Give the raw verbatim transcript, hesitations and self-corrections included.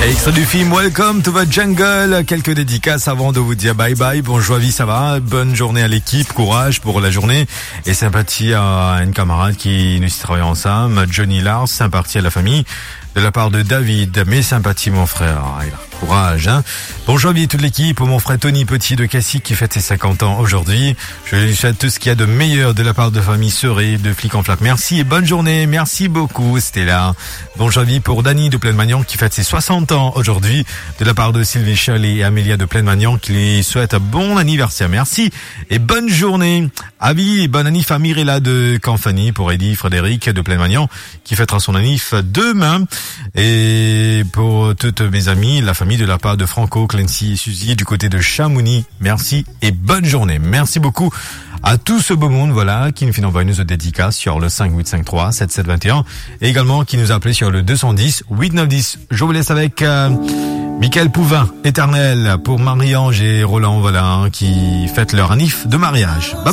Extrait du film Welcome to the Jungle. Quelques dédicaces avant de vous dire bye bye. Bonjour, vie, ça va? Bonne journée à l'équipe, courage pour la journée et sympathie à une camarade qui nous travaille ensemble, Johnny Lars, sympathie à la famille. De la part de David, mes sympathies mon frère. Courage, hein. Bonjour à toute l'équipe, mon frère Tony Petit de Cassis qui fête ses cinquante ans aujourd'hui. Je lui souhaite tout ce qu'il y a de meilleur de la part de famille Serré, de Flic en Flac. Merci et bonne journée. Merci beaucoup, Stella. Bonjour pour Dany de Plaine-Magnan qui fête ses soixante ans aujourd'hui. De la part de Sylvie Chalet et Amélia de Plaine-Magnan qui lui souhaite un bon anniversaire. Merci et bonne journée. Avis et bonne annif à Mirella de Canfani pour Eddie Frédéric de Plaine-Magnan qui fêtera son annif demain. Et pour toutes mes amies, la famille de la part de Franco, Clancy et Suzy du côté de Chamonix, merci et bonne journée. Merci beaucoup à tout ce beau monde, voilà, qui nous fait envoyer nos dédicaces sur le cinq huit cinq trois sept sept deux un et également qui nous a appelé sur le deux cent dix huit neuf dix. Je vous laisse avec euh, Michael Pouvin, éternel, pour Marie-Ange et Roland, voilà, qui fêtent leur annif de mariage. Bye.